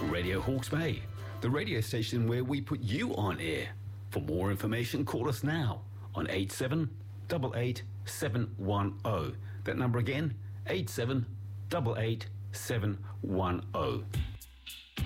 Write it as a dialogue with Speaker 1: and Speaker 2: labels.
Speaker 1: Radio Hawke's Bay, the radio station where we put you on air. For more information, call us now on 8788 710. That number again, 8788 710.